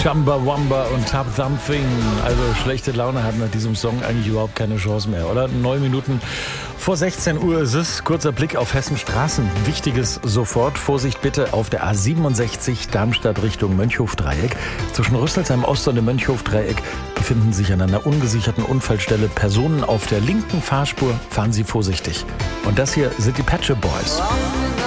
Chumbawamba und Top Something. Also schlechte Laune hat nach diesem Song eigentlich überhaupt keine Chance mehr, oder? 9 Minuten vor 16 Uhr ist es. Kurzer Blick auf Hessens Straßen. Wichtiges sofort. Vorsicht bitte auf der A67 Darmstadt Richtung Mönchhofdreieck. Zwischen Rüsselsheim Ost und dem Mönchhofdreieck befinden sich an einer ungesicherten Unfallstelle Personen auf der linken Fahrspur. Fahren Sie vorsichtig. Und das hier sind die Pet Shop Boys.